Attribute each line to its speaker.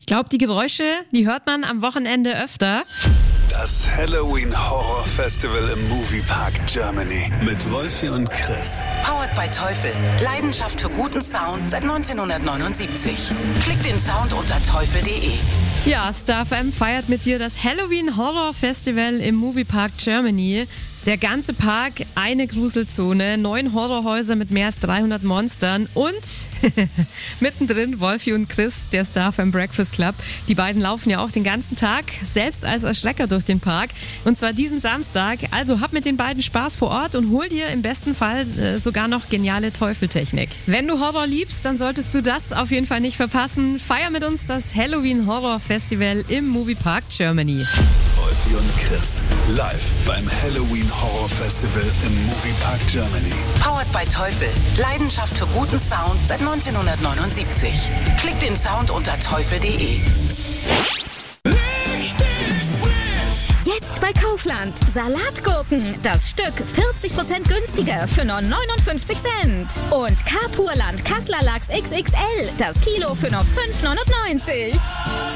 Speaker 1: glaube, die Geräusche, die hört man am Wochenende öfter.
Speaker 2: Das Halloween Horror Festival im Moviepark Germany mit Wolfi und Chris.
Speaker 3: Powered by Teufel. Leidenschaft für guten Sound seit 1979. Klick den Sound unter teufel.de.
Speaker 1: Ja, Star FM feiert mit dir das Halloween Horror Festival im Moviepark Germany. Der ganze Park, eine Gruselzone, 9 Horrorhäuser mit mehr als 300 Monstern und mittendrin Wolfi und Chris, der Star FM Breakfast Club. Die beiden laufen ja auch den ganzen Tag, selbst als Erschrecker durch den Park. Und zwar diesen Samstag. Also hab mit den beiden Spaß vor Ort und hol dir im besten Fall sogar noch geniale Teufeltechnik. Wenn du Horror liebst, dann solltest du das auf jeden Fall nicht verpassen. Feier mit uns das Halloween Horror Festival im Moviepark Germany.
Speaker 2: Wolfi und Chris, live beim Halloween Horror Festival im Moviepark Germany.
Speaker 3: Powered by Teufel. Leidenschaft für guten Sound seit 1979. Klick den Sound unter teufel.de.
Speaker 4: Jetzt bei Kaufland. Salatgurken. Das Stück 40% günstiger für nur 59 Cent. Und Carpurland Kassler Lachs XXL. Das Kilo für nur 5,99.